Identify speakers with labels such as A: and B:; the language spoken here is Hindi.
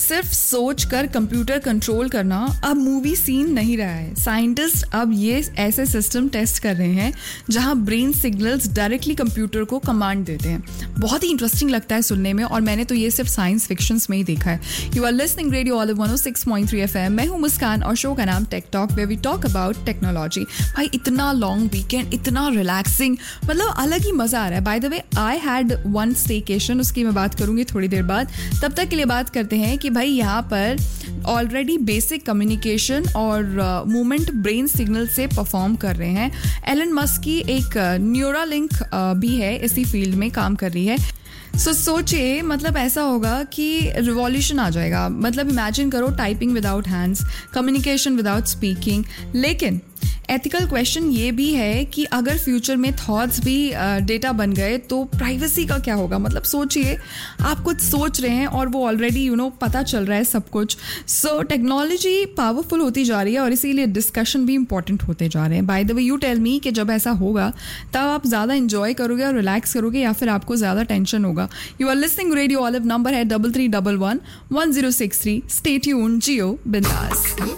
A: सिर्फ सोच कर कंप्यूटर कंट्रोल करना अब मूवी सीन नहीं रहा है. साइंटिस्ट अब ये ऐसे सिस्टम टेस्ट कर रहे हैं जहां ब्रेन सिग्नल्स डायरेक्टली कंप्यूटर को कमांड देते हैं. बहुत ही इंटरेस्टिंग लगता है सुनने में, और मैंने तो ये सिर्फ साइंस फिक्शंस में ही देखा है. You are listening radio olive 106.3 FM. मैं हूं मुस्कान और शो का नाम take talk, where we talk about technology. भाई इतना लॉन्ग वीकेंड, इतना रिलैक्सिंग, मतलब अलग ही मजा आ रहा है. By the way I had one staycation, उसकी मैं बात करूंगी थोड़ी देर बाद. तब तक के लिए बात करते हैं कि भाई यहाँ पर ऑलरेडी बेसिक कम्युनिकेशन और मूवमेंट ब्रेन सिग्नल से परफॉर्म कर रहे हैं. एलन मस्क की एक न्यूरालिंक भी है, इसी फील्ड में काम कर रही है. सोचिए, मतलब ऐसा होगा कि रिवॉल्यूशन आ जाएगा. मतलब इमेजिन करो typing without hands, communication without speaking. लेकिन एथिकल क्वेश्चन ये भी है कि अगर फ्यूचर में थॉट्स भी डेटा बन गए तो प्राइवेसी का क्या होगा. मतलब सोचिए, आप कुछ सोच रहे हैं और वो ऑलरेडी पता चल रहा है सब कुछ. सो टेक्नोलॉजी पावरफुल होती जा रही है और इसीलिए डिस्कशन भी इंपॉर्टेंट होते जा रहे हैं. By the way you tell me कि जब ऐसा होगा तब आप ज़्यादा इंजॉय करोगे और रिलैक्स करोगे या फिर आपको ज़्यादा टेंशन होगा. You are listening radio olive. Number है 3311 1063. स्टे ट्यून्ड, जियो बिंदास.